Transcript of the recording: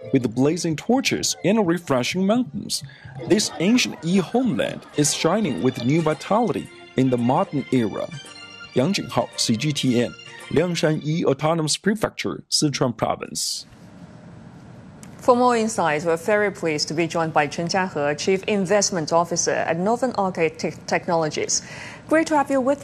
with blazing torches and refreshing mountains. This ancient e-homeland is shining with new vitality in the modern era. Yang Jinghao, CGTN, Liangshan E Autonomous Prefecture, Sichuan Province. For more insights, we're very pleased to be joined by Chen Jiahe, Chief Investment Officer at Northern Arcade Technologies. Great to have you with us.